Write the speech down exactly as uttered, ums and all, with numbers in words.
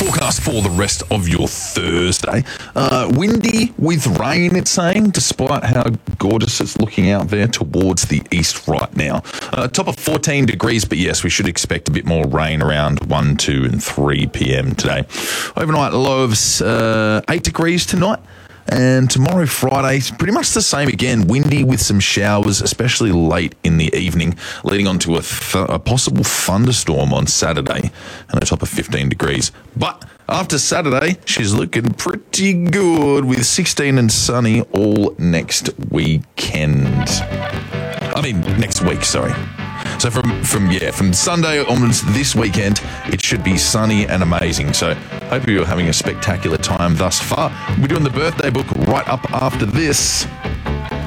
Forecast for the rest of your Thursday. Uh, windy with rain, it's saying, despite how gorgeous it's looking out there towards the east right now. Uh, top of fourteen degrees, but yes, we should expect a bit more rain around one, two and three p.m. today. Overnight low of uh, eight degrees tonight. And tomorrow, Friday, it's pretty much the same again. Windy with some showers, especially late in the evening, leading on to a, th- a possible thunderstorm on Saturday and a top of fifteen degrees. But after Saturday, she's looking pretty good with sixteen and sunny all next weekend. I mean, next week, sorry. So from, from yeah, from Sunday onwards this weekend, it should be sunny and amazing. So hope you're having a spectacular time thus far. We're doing the birthday book right up after this.